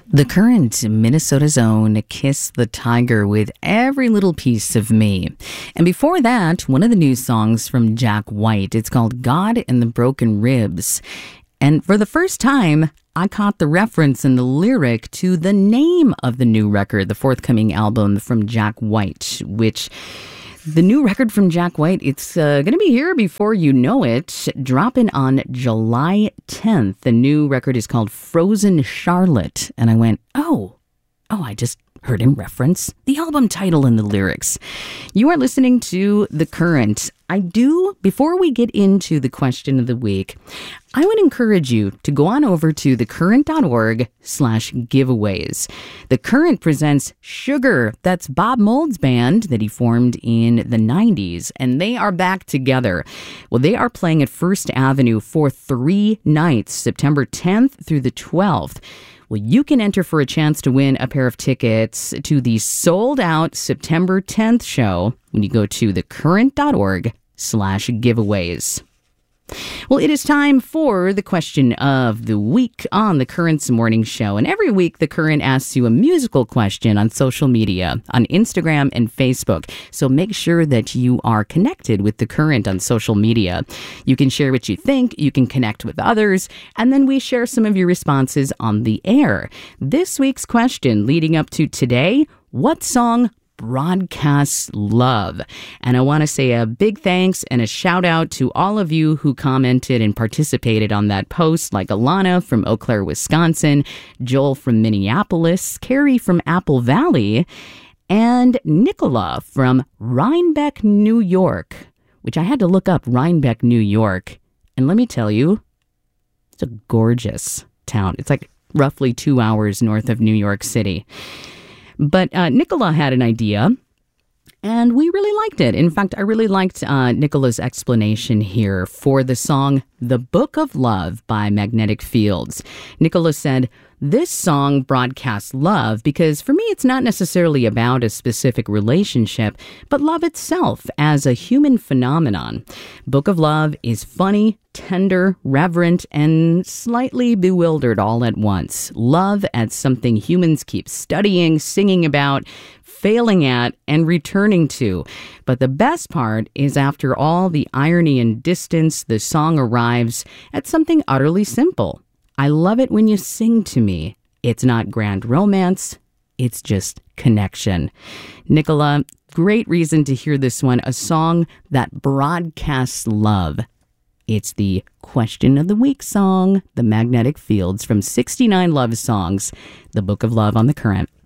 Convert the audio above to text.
The Current, Minnesota's own Kiss the Tiger with Every Little Piece of Me. And before that, one of the new songs from Jack White. It's called God and the Broken Ribs. And for the first time, I caught the reference in the lyric to the name of the new record, the forthcoming album from Jack White, which... The new record from Jack White, it's going to be here before you know it, dropping on July 10th. The new record is called Frozen Charlotte. And I went, I just heard him reference the album title in the lyrics. You are listening to The Current. Before we get into the question of the week, I would encourage you to go on over to thecurrent.org/giveaways. The Current presents Sugar. That's Bob Mould's band that he formed in the 90s, and they are back together. Well, they are playing at First Avenue for 3 nights, September 10th through the 12th. Well, you can enter for a chance to win a pair of tickets to the sold-out September 10th show when you go to thecurrent.org/giveaways. Well, it is time for the question of the week on The Current's Morning Show. And every week, The Current asks you a musical question on social media, on Instagram and Facebook. So make sure that you are connected with The Current on social media. You can share what you think, you can connect with others, and then we share some of your responses on the air. This week's question leading up to today, what song broadcasts love? And I want to say a big thanks and a shout out to all of you who commented and participated on that post, like Alana from Eau Claire, Wisconsin, Joel from Minneapolis, Carrie from Apple Valley, and Nicola from Rhinebeck, New York, which I had to look up Rhinebeck, New York. And let me tell you, it's a gorgeous town. It's like roughly 2 hours north of New York City. But Nicola had an idea, and we really liked it. In fact, I really liked Nicola's explanation here for the song The Book of Love by Magnetic Fields. Nicola said, this song broadcasts love because for me it's not necessarily about a specific relationship, but love itself as a human phenomenon. Book of Love is funny, tender, reverent, and slightly bewildered all at once. Love as something humans keep studying, singing about, failing at, and returning to. But the best part is after all the irony and distance, the song arrives at something utterly simple. I love it when you sing to me. It's not grand romance. It's just connection. Nicola, great reason to hear this one, a song that broadcasts love. It's the Question of the Week song, The Magnetic Fields from 69 Love Songs, The Book of Love on The Current.